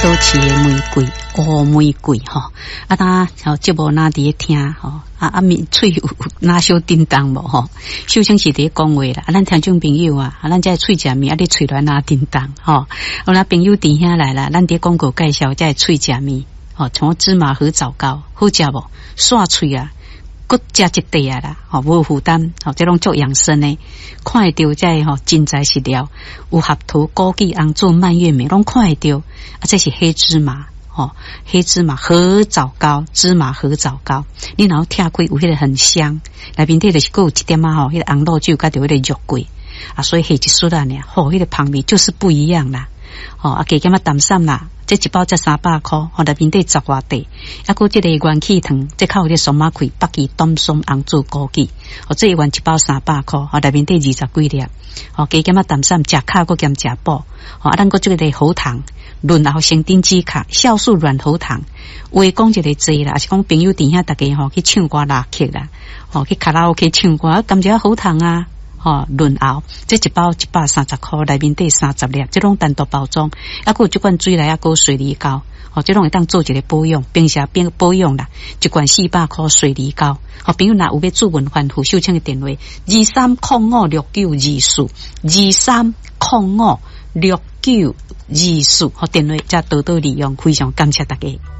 都市的玫瑰，乌玫瑰吼。啊，咱节目哪伫听吼？面喙有哪小叮当无吼？小生是伫讲话啦。咱听众朋友啊，咱这喙食面啊，你喙乱哪叮当吼？我那朋友弟兄来啦，咱伫广告介绍这喙食面吼，像芝麻和枣糕好食无？刷喙啊！搁食一块啊啦，吼无负担，吼这种足养生诶，看会到这吼真材实料，有合桃、枸杞、红枣、蔓越莓，拢看会到。啊，这是黑芝麻，吼黑芝麻和枣糕，芝麻和枣糕，你然后听过有迄个很香，内面底就是搁有一点啊吼，迄个红肉酒甲着迄个肉桂啊，所以下一丝啊呢，吼迄个香味就是不一样啦。哦，啊，加减啊淡散啦，这一包才300块，哦，内面底10外块，啊，搁这个元气糖，这靠有个松麻葵、北芪、冬松、红枣、枸杞，哦，这一罐一包300块，哦，内面底20几粒，哦，加减啊淡散，食卡搁兼食补，哦，啊，咱搁这个喉糖，润喉生丁止卡，酵素软喉糖，话讲一个济啦，也是讲朋友弟兄大家吼去唱歌拉客啦，哦，去卡拉 OK 唱歌，甘蔗喉糖啊。哦，润喉，这一包130块，内面底30粒，这种单独包装，还有这罐水来，还有水梨膏，哦，这种会当做一个保养，平时变保养啦，一罐400块水梨膏，哦，朋友若有要做文番付秀清的电话23056924，23056924，好，电话再多多利用，非常感谢大家。